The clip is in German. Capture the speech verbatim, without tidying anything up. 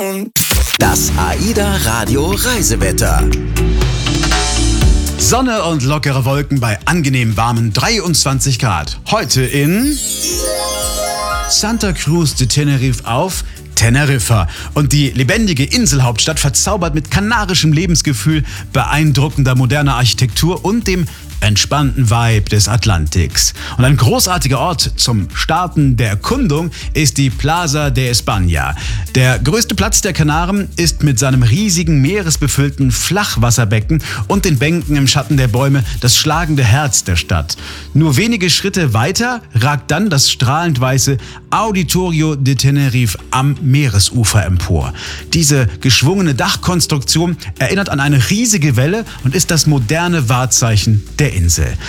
Das AIDA Radio Reisewetter. Sonne und lockere Wolken bei angenehm warmen dreiundzwanzig Grad. Heute in Santa Cruz de Tenerife auf Teneriffa. Und die lebendige Inselhauptstadt verzaubert mit kanarischem Lebensgefühl, beeindruckender moderner Architektur und dem entspannten Vibe des Atlantiks. Und ein großartiger Ort zum Starten der Erkundung ist die Plaza de España. Der größte Platz der Kanaren ist mit seinem riesigen, meeresbefüllten Flachwasserbecken und den Bänken im Schatten der Bäume das schlagende Herz der Stadt. Nur wenige Schritte weiter ragt dann das strahlend weiße Auditorio de Tenerife am Meeresufer empor. Diese geschwungene Dachkonstruktion erinnert an eine riesige Welle und ist das moderne Wahrzeichen der Insel.